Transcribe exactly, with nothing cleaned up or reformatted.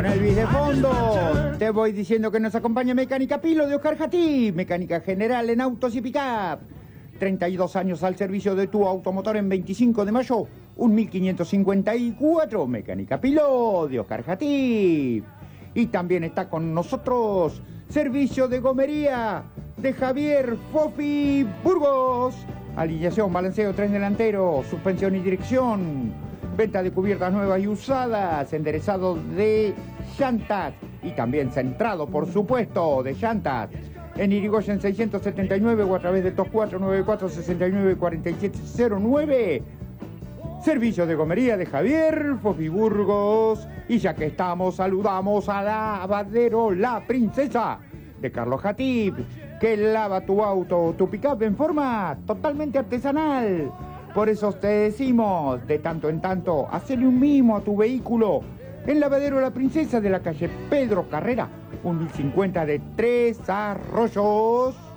Con Elvis de fondo, te voy diciendo que nos acompaña Mecánica Pilo de Oscar Jatí, mecánica general en autos y pick-up. treinta y dos años al servicio de tu automotor en veinticinco de mayo, mil quinientos cincuenta y cuatro, Mecánica Pilo de Oscar Jatí. Y también está con nosotros Servicio de Gomería de Javier Fofi Burgos. Alineación, balanceo, tren delantero, suspensión y dirección. Venta de cubiertas nuevas y usadas, enderezado de llantas y también centrado, por supuesto, de llantas. En Irigoyen seiscientos setenta y nueve o a través de T O S cuatro nueve cuatro seis nueve cuatro siete cero nueve. Servicio de Gomería de Javier Fofi Burgos. Y ya que estamos, saludamos a Lavadero La Princesa de Carlos Jatí, que lava tu auto, tu pick-up en forma totalmente artesanal. Por eso te decimos, de tanto en tanto, hacele un mimo a tu vehículo en Lavadero La Princesa de la calle Pedro Carrera, mil cincuenta de Tres Arroyos.